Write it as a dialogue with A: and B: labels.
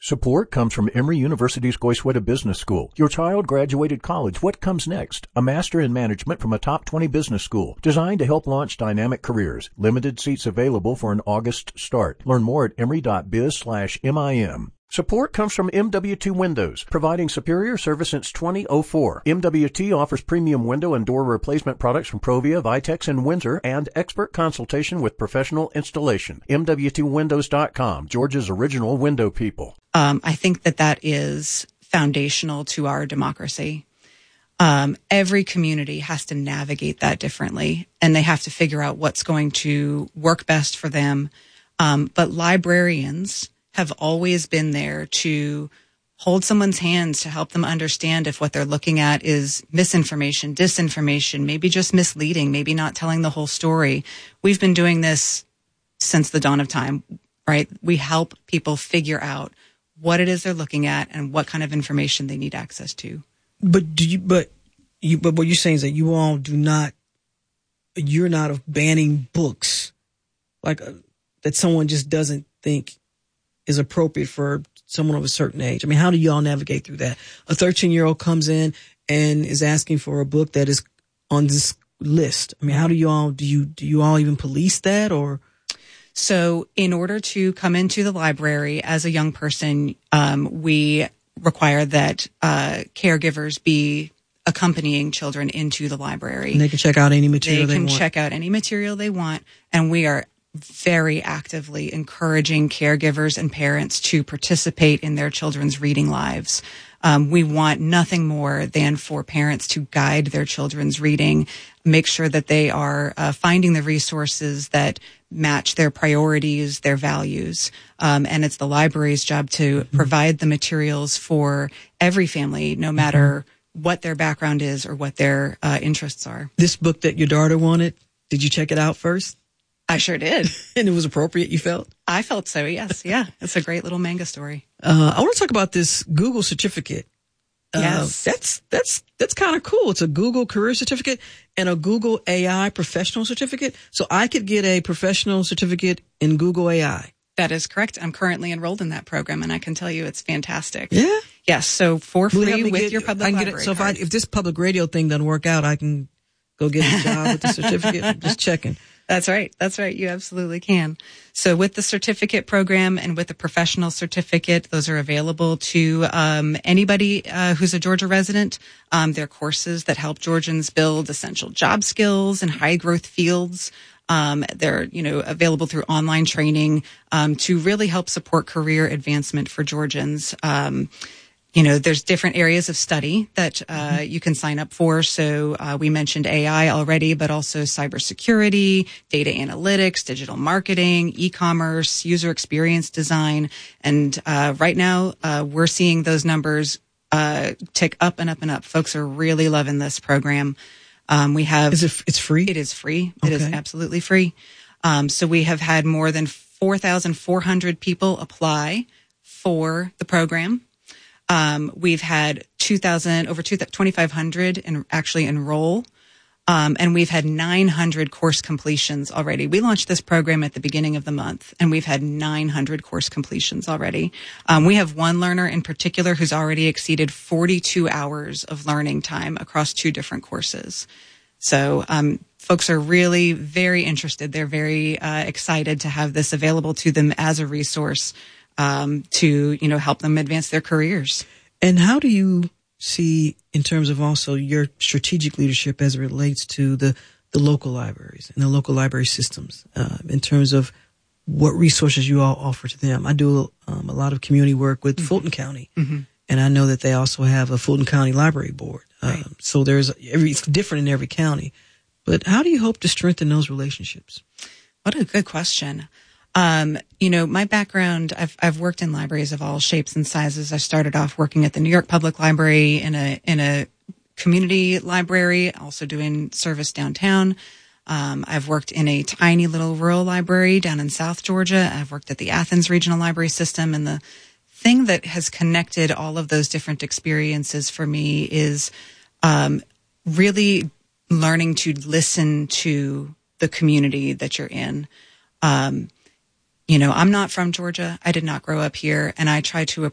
A: Support comes from Emory University's Goizueta Business School. Your child graduated college. What comes next? A master in management from a top 20 business school designed to help launch dynamic careers. Limited seats available for an August start. Learn more at emory.biz/MIM. Support comes from MWT Windows, providing superior service since 2004. MWT offers premium window and door replacement products from Provia, Vitex, and Windsor, and expert consultation with professional installation. MWTWindows.com, Georgia's original window people.
B: I think that is foundational to our democracy. Every community has to navigate that differently, and they have to figure out what's going to work best for them. But librarians have always been there to hold someone's hands to help them understand if what they're looking at is misinformation, disinformation, maybe just misleading, maybe not telling the whole story. We've been doing this since the dawn of time, right? We help people figure out what it is they're looking at and what kind of information they need access to.
C: But what you're saying is that you all you're not banning books like that someone just doesn't think is appropriate for someone of a certain age. I mean, how do you all navigate through that? A 13-year-old comes in and is asking for a book that is on this list. I mean, how do you all even police that? Or
B: so in order to come into the library as a young person, we require that caregivers be accompanying children into the library.
C: And they can check out any material they want.
B: They can check out any material they want, and we are very actively encouraging caregivers and parents to participate in their children's reading lives. We want nothing more than for parents to guide their children's reading, make sure that they are finding the resources that match their priorities, their values. And it's the library's job to provide the materials for every family, no matter what their background is or what their interests are.
C: This book that your daughter wanted, did you check it out first?
B: I sure did.
C: And it was appropriate, you felt?
B: I felt so, yes. Yeah. It's a great little manga story.
C: I want to talk about this Google certificate.
B: Yes.
C: That's kind of cool. It's a Google career certificate and a Google AI professional certificate. So I could get a professional certificate in Google AI.
B: That is correct. I'm currently enrolled in that program, and I can tell you it's fantastic.
C: Yeah?
B: Yes. So for free with your public library
C: So
B: card.
C: if this public radio thing doesn't work out, I can go get a job with the certificate. I'm just checking.
B: That's right. That's right. You absolutely can. So with the certificate program and with the professional certificate, those are available to anybody who's a Georgia resident. They're courses that help Georgians build essential job skills in high growth fields. They're, available through online training to really help support career advancement for Georgians. There's different areas of study that you can sign up for. So we mentioned AI already, but also cybersecurity, data analytics, digital marketing, e-commerce, user experience design. And right now, we're seeing those numbers tick up and up and up. Folks are really loving this program.
C: It's free?
B: It is free.
C: Okay.
B: It is absolutely free. So we have had more than 4,400 people apply for the program. We've had 2,500 actually enroll. And we've had 900 course completions already. We launched this program at the beginning of the month, and we've had 900 course completions already. We have one learner in particular who's already exceeded 42 hours of learning time across 2 different courses. So, folks are really very interested. They're very excited to have this available to them as a resource to, help them advance their careers.
C: And how do you see, in terms of also your strategic leadership as it relates to the local libraries and the local library systems, in terms of what resources you all offer to them? I do a lot of community work with Fulton County, and I know that they also have a Fulton County Library Board.
B: Right.
C: So it's different in every county. But how do you hope to strengthen those relationships?
B: What a good question. My background, I've worked in libraries of all shapes and sizes. I started off working at the New York Public Library in a community library, also doing service downtown. I've worked in a tiny little rural library down in South Georgia. I've worked at the Athens Regional Library System. And the thing that has connected all of those different experiences for me is really learning to listen to the community that you're in. I'm not from Georgia. I did not grow up here, and I try to